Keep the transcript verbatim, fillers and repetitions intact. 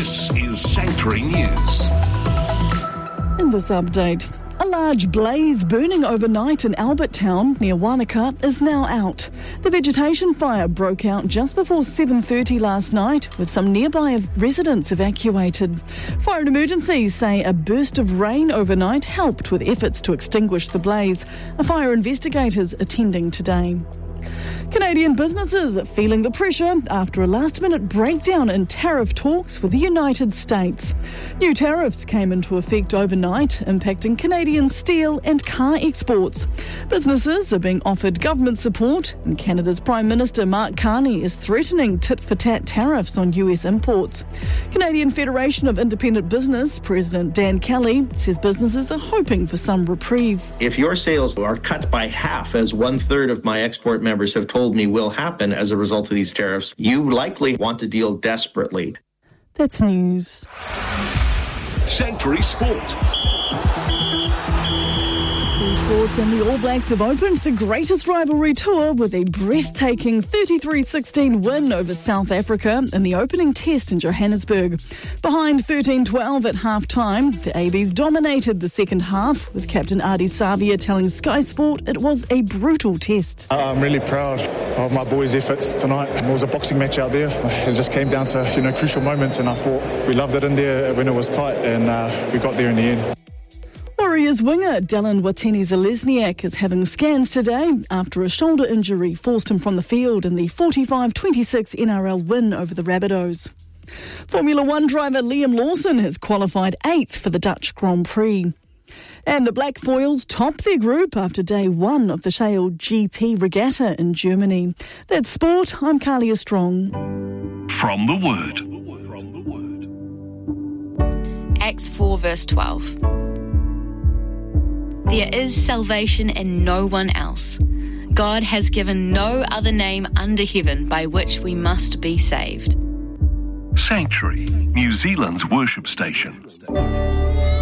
This is Sanctuary News. In this update, a large blaze burning overnight in Albertown near Wanaka is now out. The vegetation fire broke out just before seven thirty last night, with some nearby residents evacuated. Fire and emergencies say a burst of rain overnight helped with efforts to extinguish the blaze. A fire investigators attending today. Canadian businesses are feeling the pressure after a last-minute breakdown in tariff talks with the United States. New tariffs came into effect overnight, impacting Canadian steel and car exports. Businesses are being offered government support, and Canada's Prime Minister Mark Carney is threatening tit-for-tat tariffs on U S imports. Canadian Federation of Independent Business President Dan Kelly says businesses are hoping for some reprieve. If your sales are cut by half, as one-third of my export members have told me will happen as a result of these tariffs, you likely want to deal desperately. That's news. Sanctuary Sport. Sports and the All Blacks have opened the greatest rivalry tour with a breathtaking thirty-three sixteen win over South Africa in the opening test in Johannesburg. Behind thirteen twelve at half-time, the A Bs dominated the second half, with Captain Ardie Savea telling Sky Sport it was a brutal test. I'm really proud of my boys' efforts tonight. It was a boxing match out there. It just came down to, you know, crucial moments, and I thought we loved it in there when it was tight, and uh, we got there in the end. Warriors winger Dallin Watene-Zelezniak is having scans today after a shoulder injury forced him from the field in the forty-five twenty-six N R L win over the Rabbitohs. Formula One driver Liam Lawson has qualified eighth for the Dutch Grand Prix. And the Black Foils top their group after day one of the Shale G P regatta in Germany. That's sport. I'm Carlia Strong. From the Word. Acts four verse twelve. There is salvation in no one else. God has given no other name under heaven by which we must be saved. Sanctuary, New Zealand's worship station.